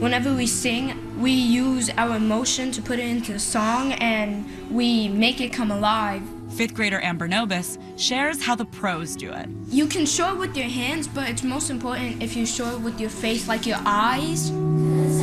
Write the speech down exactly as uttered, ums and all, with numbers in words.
whenever we sing, we use our emotion to put it into the song and we make it come alive. Fifth grader Amber Nobis shares how the pros do it. You can show it with your hands, but it's most important if you show it with your face, like your eyes.